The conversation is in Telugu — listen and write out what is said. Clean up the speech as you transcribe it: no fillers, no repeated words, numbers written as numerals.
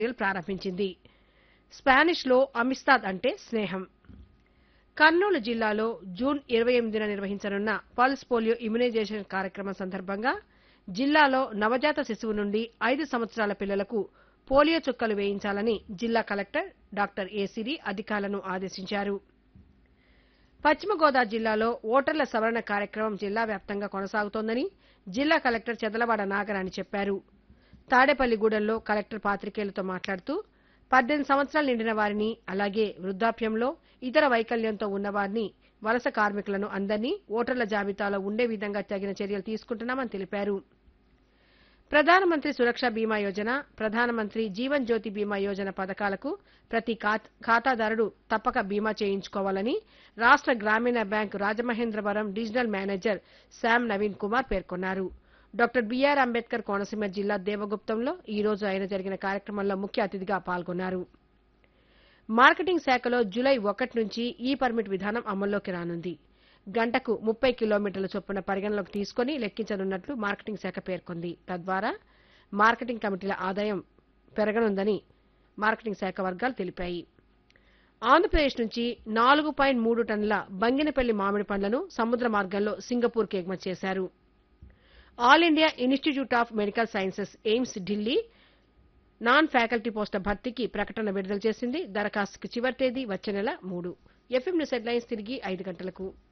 ప్రారంభించింది. స్పానిష్లో అమిస్తాద్ అంటే స్నేహం. కర్నూలు జిల్లాలో జూన్ 28న నిర్వహించనున్న పల్స్ పోలియో ఇమ్యునైజేషన్ కార్యక్రమం సందర్భంగా జిల్లాలో నవజాత శిశువు నుండి 5 సంవత్సరాల పిల్లలకు పోలియో చుక్కలు వేయించాలని జిల్లా కలెక్టర్ డాక్టర్ ఏ సిరి అధికారులను ఆదేశించారు. పశ్చిమ గోదావరి జిల్లాలో ఓటర్ల సవరణ కార్యక్రమం జిల్లా వ్యాప్తంగా కొనసాగుతోందని జిల్లా కలెక్టర్ చెదలవాడ నాగరాణి చెప్పారు. తాడేపల్లిగూడెంలో కలెక్టర్ పాత్రికేయులతో మాట్లాడుతూ 18 సంవత్సరాలు నిండిన వారిని, అలాగే వృద్ధాప్యంలో ఇతర వైకల్యంతో ఉన్నవారిని, వలస కార్మికులను అందరినీ ఓటర్ల జాబితాలో ఉండే విధంగా తగిన చర్యలు తీసుకుంటున్నామని తెలిపారు. ప్రధానమంత్రి సురక్ష బీమా యోజన, ప్రధానమంత్రి జీవన్ జ్యోతి బీమా యోజన పథకాలకు ప్రతి ఖాతాదారుడు తప్పక బీమా చేయించుకోవాలని రాష్ట్ర గ్రామీణ bank Rajamahendravaram divisional manager Sam Naveen Kumar పేర్కొన్నారు. డాక్టర్ బిఆర్ అంబేద్కర్ కోనసీమ జిల్లా దేవగుప్తంలో ఈ రోజు ఆయన జరిగిన కార్యక్రమంలో ముఖ్య అతిథిగా పాల్గొన్నారు. మార్కెటింగ్ శాఖలో జూలై 1 నుంచి ఈ పర్మిట్ విధానం అమల్లోకి రానుంది. గంటకు 30 కిలోమీటర్ల చొప్పున పరిగణలోకి తీసుకుని లెక్కించనున్నట్లు మార్కెటింగ్ శాఖ పేర్కొంది. తద్వారా మార్కెటింగ్ కమిటీల ఆదాయం పెరగనుందని మార్కెటింగ్ శాఖ వర్గాలు తెలిపాయి. ఆంధ్రప్రదేశ్ నుంచి 4.3 టన్నుల బంగినపల్లి మామిడి పండ్లను సముద్ర మార్గంలో సింగపూర్కు ఎగుమతి చేశారు. All India institute of medical sciences AIIMS Delhi non faculty పోస్టుల భర్తీకి ప్రకటన విడుదల చేసింది. దరఖాస్తుకు చివరి తేదీ వచ్చే నెల 3. ఎఫ్ఎం న్యూస్ హెడ్లైన్స్ తిరిగి 5 గంటలకు.